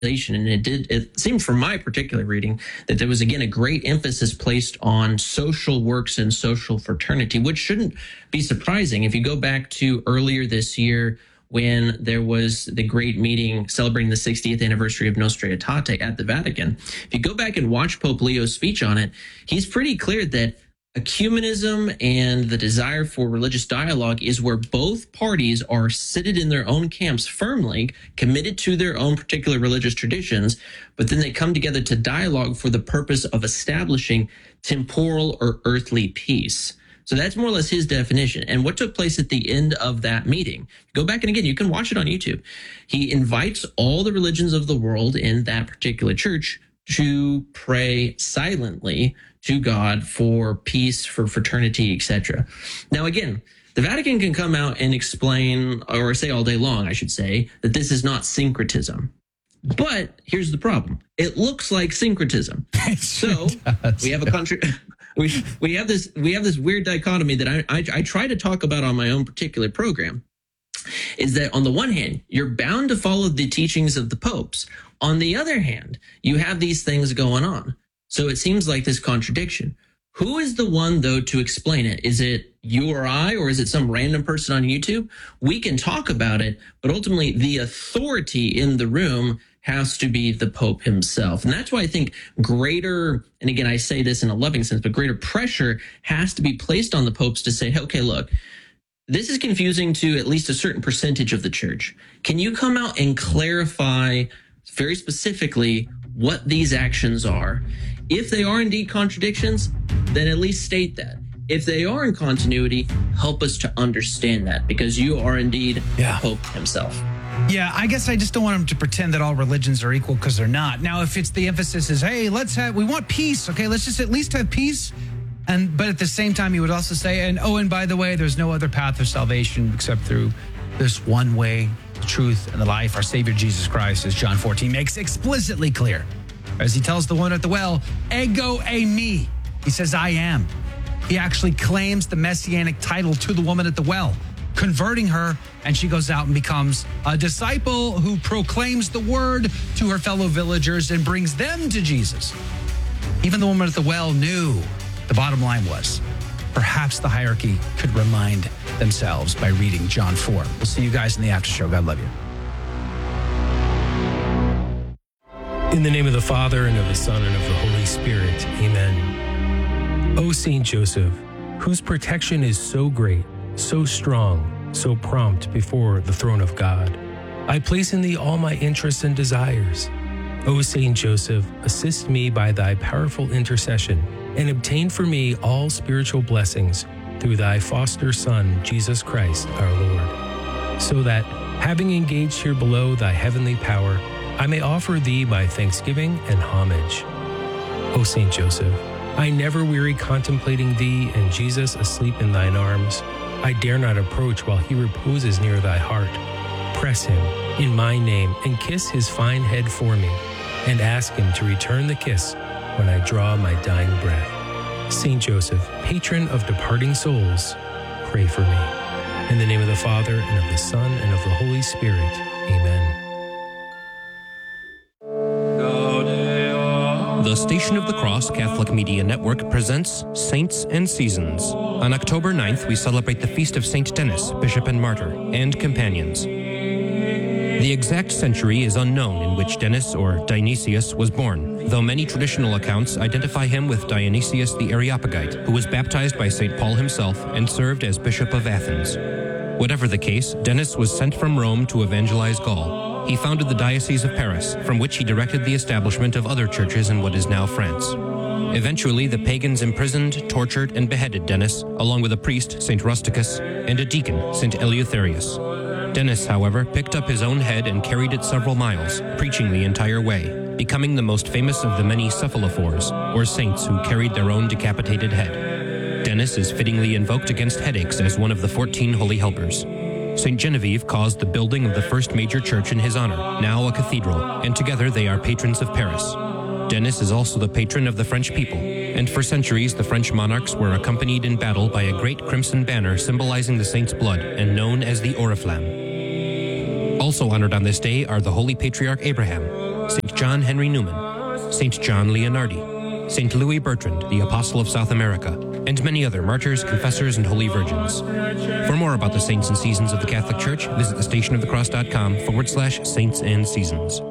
And it seemed from my particular reading that there was, again, a great emphasis placed on social works and social fraternity, which shouldn't be surprising. If you go back to earlier this year, when there was the great meeting celebrating the 60th anniversary of Nostra Aetate at the Vatican, if you go back and watch Pope Leo's speech on it, he's pretty clear that ecumenism and the desire for religious dialogue is where both parties are seated in their own camps firmly, committed to their own particular religious traditions, but then they come together to dialogue for the purpose of establishing temporal or earthly peace. So that's more or less his definition. And what took place at the end of that meeting, go back and again, you can watch it on YouTube. He invites all the religions of the world in that particular church to pray silently to God for peace, for fraternity, etc. Now, again, the Vatican can come out and explain, or say all day long, I should say, that this is not syncretism. But here's the problem. It looks like syncretism. So we have we have this weird dichotomy that I try to talk about on my own particular program, is that on the one hand, you're bound to follow the teachings of the popes. On the other hand, you have these things going on. So it seems like this contradiction. Who is the one, though, to explain it? Is it you or I, or is it some random person on YouTube? We can talk about it, but ultimately the authority in the room has to be the Pope himself. And that's why I think greater, and again, I say this in a loving sense, but greater pressure has to be placed on the popes to say, okay, look, this is confusing to at least a certain percentage of the church. Can you come out and clarify very specifically what these actions are? If they are indeed contradictions, then at least state that. If they are in continuity, help us to understand that, because you are indeed the Pope himself. Yeah, I guess I just don't want them to pretend that all religions are equal, because they're not. Now, if it's the emphasis is, hey, we want peace, okay, let's just at least have peace. But at the same time, you would also say, and by the way, there's no other path of salvation except through this one way, the truth, and the life, our Savior Jesus Christ, as John 14 makes explicitly clear. As he tells the woman at the well, ego eimi. He says, I am. He actually claims the messianic title to the woman at the well, converting her, and she goes out and becomes a disciple who proclaims the word to her fellow villagers and brings them to Jesus. Even the woman at the well knew the bottom line was perhaps the hierarchy could remind themselves by reading John 4. We'll see you guys in the after show. God love you. In the name of the Father, and of the Son, and of the Holy Spirit. Amen. O Saint Joseph, whose protection is so great, so strong, so prompt before the throne of God, I place in thee all my interests and desires. O Saint Joseph, assist me by thy powerful intercession, and obtain for me all spiritual blessings through thy foster Son, Jesus Christ our Lord, so that, having engaged here below thy heavenly power, I may offer thee my thanksgiving and homage. O Saint Joseph, I never weary contemplating thee and Jesus asleep in thine arms. I dare not approach while he reposes near thy heart. Press him in my name and kiss his fine head for me, and ask him to return the kiss when I draw my dying breath. Saint Joseph, patron of departing souls, pray for me. In the name of the Father, and of the Son, and of the Holy Spirit. Amen. The Station of the Cross Catholic Media Network presents Saints and Seasons. On October 9th, we celebrate the feast of Saint Denis, Bishop and Martyr, and companions. The exact century is unknown in which Denis, or Dionysius, was born, though many traditional accounts identify him with Dionysius the Areopagite, who was baptized by St. Paul himself and served as Bishop of Athens. Whatever the case, Denis was sent from Rome to evangelize Gaul. He founded the Diocese of Paris, from which he directed the establishment of other churches in what is now France. Eventually, the pagans imprisoned, tortured, and beheaded Denis, along with a priest, St. Rusticus, and a deacon, St. Eleutherius. Denis, however, picked up his own head and carried it several miles, preaching the entire way, becoming the most famous of the many cephalophores, or saints who carried their own decapitated head. Denis is fittingly invoked against headaches as one of the 14 holy helpers. St. Genevieve caused the building of the first major church in his honor, now a cathedral, and together they are patrons of Paris. Denis is also the patron of the French people, and for centuries the French monarchs were accompanied in battle by a great crimson banner symbolizing the saint's blood and known as the Oriflamme. Also honored on this day are the Holy Patriarch Abraham, St. John Henry Newman, St. John Leonardi, St. Louis Bertrand, the Apostle of South America, and many other martyrs, confessors, and holy virgins. For more about the saints and seasons of the Catholic Church, visit thestationofthecross.com/saints and seasons.